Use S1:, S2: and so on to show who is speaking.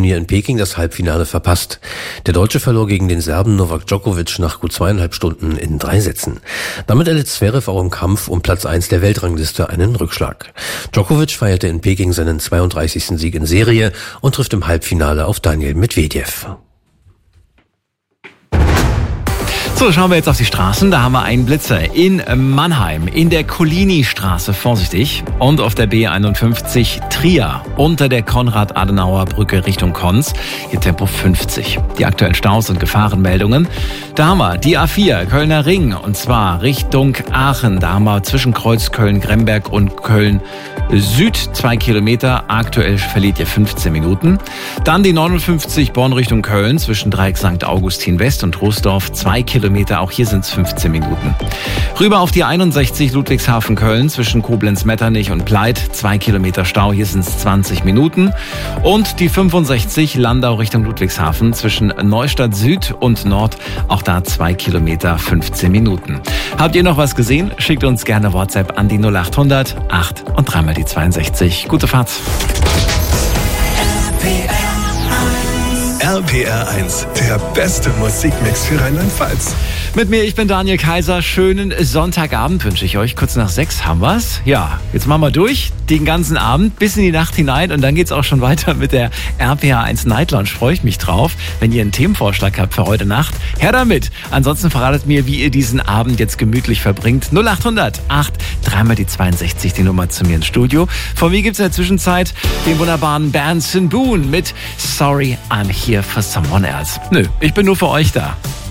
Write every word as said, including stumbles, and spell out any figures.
S1: Turnier in Peking das Halbfinale verpasst. Der Deutsche verlor gegen den Serben Novak Djokovic nach gut zweieinhalb Stunden in drei Sätzen. Damit erlitt Zverev auch im Kampf um Platz eins der Weltrangliste einen Rückschlag. Djokovic feierte in Peking seinen zweiunddreißigsten Sieg in Serie und trifft im Halbfinale auf Daniil Medvedev.
S2: So, schauen wir jetzt auf die Straßen. Da haben wir einen Blitzer in Mannheim, in der Collini-Straße, vorsichtig. Und auf der B einundfünfzig Trier, unter der Konrad-Adenauer-Brücke Richtung Konz. Hier Tempo fünfzig. Die aktuellen Staus und Gefahrenmeldungen. Da haben wir die A vier, Kölner Ring, und zwar Richtung Aachen. Da haben wir zwischen Kreuz Köln-Gremberg und Köln Süd zwei Kilometer, aktuell verliert ihr fünfzehn Minuten. Dann die neunundfünfzig Bonn Richtung Köln zwischen Dreieck Sankt Augustin West und Troisdorf, zwei Kilometer, auch hier sind es fünfzehn Minuten. Rüber auf die einundsechzig Ludwigshafen Köln zwischen Koblenz-Metternich und Pleit, zwei Kilometer Stau, hier sind es zwanzig Minuten. Und die fünfundsechzig Landau Richtung Ludwigshafen zwischen Neustadt Süd und Nord, auch da zwei Kilometer, fünfzehn Minuten. Habt ihr noch was gesehen? Schickt uns gerne WhatsApp an die null achthundert acht und dreimal die zweiundsechzig. Gute Fahrt.
S3: R P R eins, der beste Musikmix für Rheinland-Pfalz.
S2: Mit mir, ich bin Daniel Kaiser. Schönen Sonntagabend wünsche ich euch. Kurz nach sechs haben wir's. Ja, jetzt machen wir durch den ganzen Abend bis in die Nacht hinein und dann geht's auch schon weiter mit der R P R eins Night Lounge. Freue ich mich drauf. Wenn ihr einen Themenvorschlag habt für heute Nacht, her damit. Ansonsten verratet mir, wie ihr diesen Abend jetzt gemütlich verbringt. null achthundert acht, dreimal die zweiundsechzig, die Nummer zu mir ins Studio. Von mir gibt's in der Zwischenzeit den wunderbaren Bernd Boone mit Sorry, I'm Here for Someone Else. Nö, ich bin nur für euch da.